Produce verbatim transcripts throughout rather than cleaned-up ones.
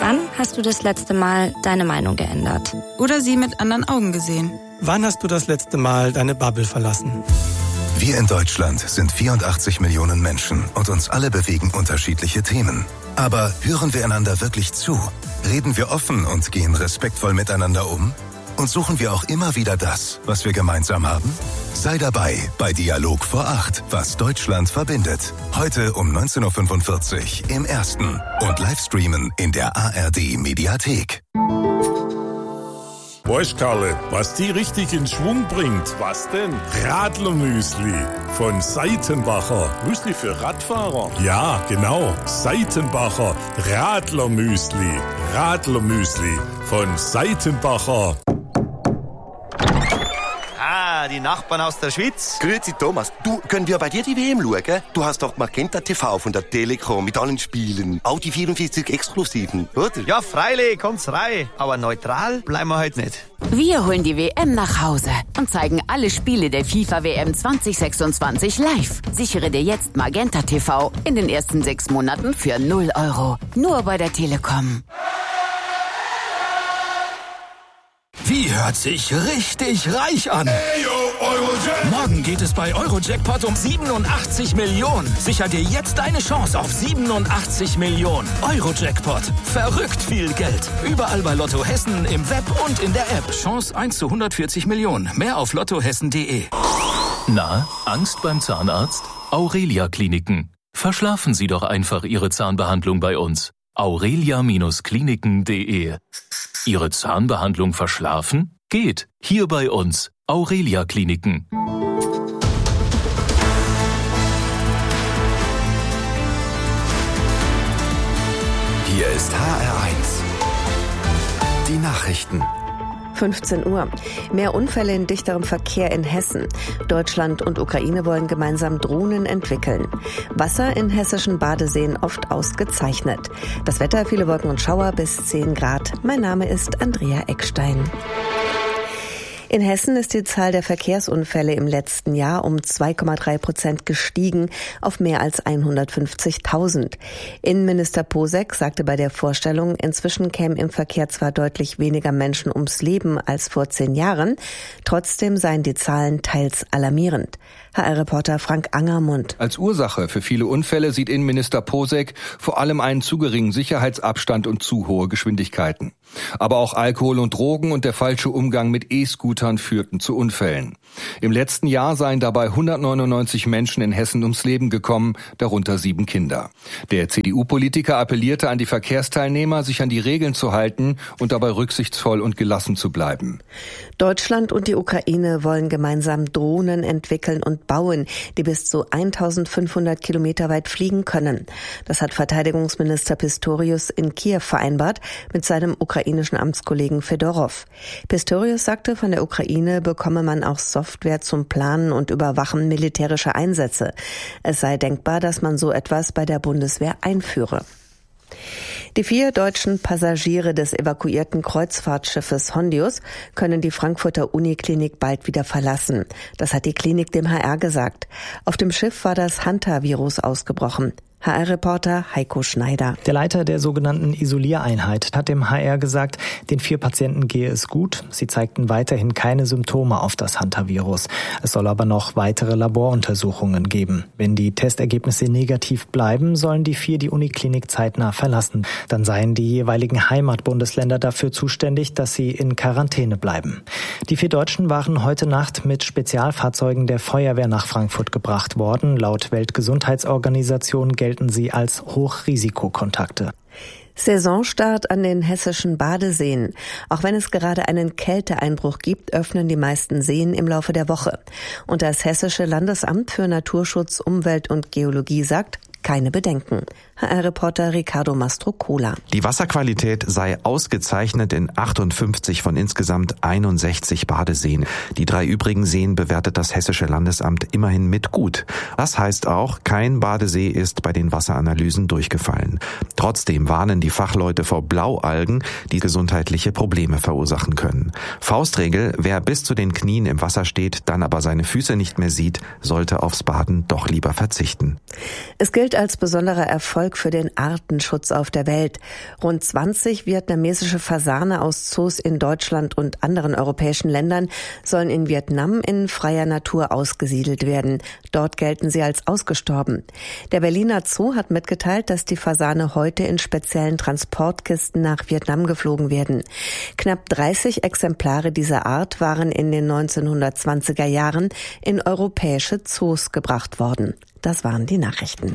Wann hast du das letzte Mal deine Meinung geändert? Oder sie mit anderen Augen gesehen? Wann hast du das letzte Mal deine Bubble verlassen? Wir in Deutschland sind vierundachtzig Millionen Menschen und uns alle bewegen unterschiedliche Themen. Aber hören wir einander wirklich zu? Reden wir offen und gehen respektvoll miteinander um? Und suchen wir auch immer wieder das, was wir gemeinsam haben? Sei dabei bei Dialog vor acht, was Deutschland verbindet. Heute um neunzehn Uhr fünfundvierzig im Ersten und Livestreamen in der A R D-Mediathek. Weißt, Karle, was die richtig in Schwung bringt? Was denn? Radlermüsli von Seitenbacher. Müsli für Radfahrer? Ja, genau. Seitenbacher Radlermüsli. Radlermüsli von Seitenbacher. Ah, die Nachbarn aus der Schweiz. Grüezi Thomas, du, können wir bei dir die W M schauen? Du hast doch Magenta T V von der Telekom mit allen Spielen. Auch die vierundvierzig Exklusiven, oder? Ja, freilich, kommt's rein. Aber neutral bleiben wir heute nicht. Wir holen die W M nach Hause und zeigen alle Spiele der FIFA W M zwanzig sechsundzwanzig live. Sichere dir jetzt Magenta T V in den ersten sechs Monaten für null Euro. Nur bei der Telekom. Wie hört sich richtig reich an? Hey, yo, Eurojackpot. Morgen geht es bei Eurojackpot um siebenundachtzig Millionen. Sicher dir jetzt deine Chance auf siebenundachtzig Millionen. Eurojackpot. Verrückt viel Geld. Überall bei Lotto Hessen, im Web und in der App. Chance eins zu hundertvierzig Millionen. Mehr auf lottohessen punkt de. Na, Angst beim Zahnarzt? Aurelia Kliniken. Verschlafen Sie doch einfach Ihre Zahnbehandlung bei uns. aurelia Kliniken punkt de. Ihre Zahnbehandlung verschlafen? Geht. Hier bei uns. Aurelia Kliniken. Hier ist H R eins. Die Nachrichten. fünfzehn Uhr. Mehr Unfälle in dichterem Verkehr in Hessen. Deutschland und Ukraine wollen gemeinsam Drohnen entwickeln. Wasser in hessischen Badeseen oft ausgezeichnet. Das Wetter, viele Wolken und Schauer bis zehn Grad. Mein Name ist Andrea Eckstein. In Hessen ist die Zahl der Verkehrsunfälle im letzten Jahr um zwei Komma drei Prozent gestiegen auf mehr als hundertfünfzigtausend. Innenminister Posek sagte bei der Vorstellung, inzwischen kämen im Verkehr zwar deutlich weniger Menschen ums Leben als vor zehn Jahren, trotzdem seien die Zahlen teils alarmierend. H R-Reporter Frank Angermund. Als Ursache für viele Unfälle sieht Innenminister Posek vor allem einen zu geringen Sicherheitsabstand und zu hohe Geschwindigkeiten. Aber auch Alkohol und Drogen und der falsche Umgang mit E-Scootern führten zu Unfällen. Im letzten Jahr seien dabei hundertneunundneunzig Menschen in Hessen ums Leben gekommen, darunter sieben Kinder. Der C D U-Politiker appellierte an die Verkehrsteilnehmer, sich an die Regeln zu halten und dabei rücksichtsvoll und gelassen zu bleiben. Deutschland und die Ukraine wollen gemeinsam Drohnen entwickeln und bauen, die bis zu eintausendfünfhundert Kilometer weit fliegen können. Das hat Verteidigungsminister Pistorius in Kiew vereinbart mit seinem ukrainischen Amtskollegen Fedorov. Pistorius sagte, von der Ukraine bekomme man auch Software zum Planen und Überwachen militärischer Einsätze. Es sei denkbar, dass man so etwas bei der Bundeswehr einführe. Die vier deutschen Passagiere des evakuierten Kreuzfahrtschiffes Hondius können die Frankfurter Uniklinik bald wieder verlassen. Das hat die Klinik dem H R gesagt. Auf dem Schiff war das Hantavirus ausgebrochen. H R-Reporter Heiko Schneider. Der Leiter der sogenannten Isoliereinheit hat dem H R gesagt, den vier Patienten gehe es gut. Sie zeigten weiterhin keine Symptome auf das Hantavirus. Es soll aber noch weitere Laboruntersuchungen geben. Wenn die Testergebnisse negativ bleiben, sollen die vier die Uniklinik zeitnah verlassen. Dann seien die jeweiligen Heimatbundesländer dafür zuständig, dass sie in Quarantäne bleiben. Die vier Deutschen waren heute Nacht mit Spezialfahrzeugen der Feuerwehr nach Frankfurt gebracht worden. Laut Weltgesundheitsorganisation gelten sie als Hochrisikokontakte. Saisonstart an den hessischen Badeseen. Auch wenn es gerade einen Kälteeinbruch gibt, öffnen die meisten Seen im Laufe der Woche. Und das Hessische Landesamt für Naturschutz, Umwelt und Geologie sagt, keine Bedenken. H R-Reporter Ricardo Mastrocola. Die Wasserqualität sei ausgezeichnet in achtundfünfzig von insgesamt einundsechzig Badeseen. Die drei übrigen Seen bewertet das Hessische Landesamt immerhin mit gut. Das heißt auch, kein Badesee ist bei den Wasseranalysen durchgefallen. Trotzdem warnen die Fachleute vor Blaualgen, die gesundheitliche Probleme verursachen können. Faustregel, wer bis zu den Knien im Wasser steht, dann aber seine Füße nicht mehr sieht, sollte aufs Baden doch lieber verzichten. Es gilt als besonderer Erfolg für den Artenschutz auf der Welt. Rund zwanzig vietnamesische Fasane aus Zoos in Deutschland und anderen europäischen Ländern sollen in Vietnam in freier Natur ausgesiedelt werden. Dort gelten sie als ausgestorben. Der Berliner Zoo hat mitgeteilt, dass die Fasane heute in speziellen Transportkisten nach Vietnam geflogen werden. Knapp dreißig Exemplare dieser Art waren in den neunzehnhundertzwanziger Jahren in europäische Zoos gebracht worden. Das waren die Nachrichten.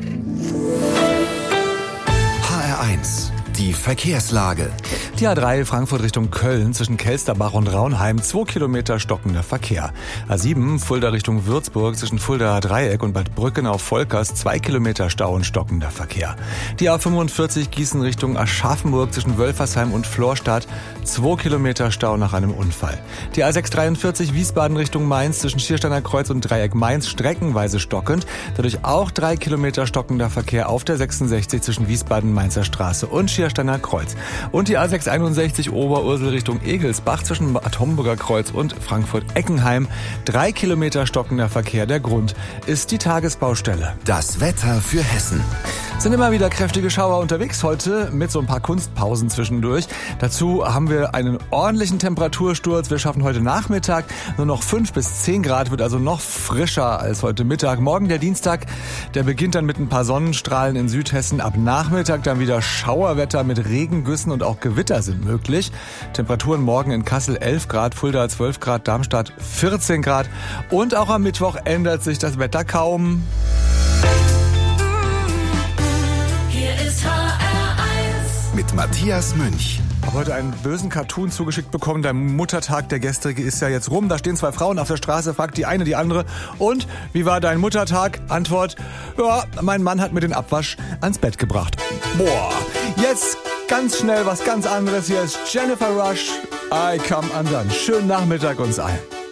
H R eins. Die Verkehrslage. Die A drei Frankfurt Richtung Köln zwischen Kelsterbach und Raunheim, zwei Kilometer stockender Verkehr. A sieben Fulda Richtung Würzburg zwischen Fuldaer Dreieck und Bad Brücken auf Volkers, zwei Kilometer Stau und stockender Verkehr. Die A fünfundvierzig Gießen Richtung Aschaffenburg zwischen Wölfersheim und Florstadt, zwei Kilometer Stau nach einem Unfall. Die A sechshundertdreiundvierzig Wiesbaden Richtung Mainz zwischen Schiersteiner Kreuz und Dreieck Mainz streckenweise stockend, dadurch auch drei Kilometer stockender Verkehr auf der sechsundsechzig zwischen Wiesbaden-Mainzer Straße und Schiersteiner Kreuz. Und die A sechshunderteinundsechzig Oberursel Richtung Egelsbach zwischen Bad Homburger Kreuz und Frankfurt-Eckenheim. Drei Kilometer stockender Verkehr. Der Grund ist die Tagesbaustelle. Das Wetter für Hessen. Es sind immer wieder kräftige Schauer unterwegs heute mit so ein paar Kunstpausen zwischendurch. Dazu haben wir einen ordentlichen Temperatursturz. Wir schaffen heute Nachmittag nur noch fünf bis zehn Grad, wird also noch frischer als heute Mittag. Morgen der Dienstag, der beginnt dann mit ein paar Sonnenstrahlen in Südhessen. Ab Nachmittag dann wieder Schauerwetter mit Regengüssen und auch Gewitter sind möglich. Temperaturen morgen in Kassel elf Grad, Fulda zwölf Grad, Darmstadt vierzehn Grad. Und auch am Mittwoch ändert sich das Wetter kaum. Hier ist H R eins. Mit Matthias Münch. Ich habe heute einen bösen Cartoon zugeschickt bekommen. Der Muttertag, der gestrige, ist ja jetzt rum. Da stehen zwei Frauen auf der Straße, fragt die eine die andere. Und, wie war dein Muttertag? Antwort, ja, mein Mann hat mir den Abwasch ans Bett gebracht. Boah, jetzt ganz schnell was ganz anderes. Hier ist Jennifer Rush. I Come Undone. Schönen Nachmittag uns allen.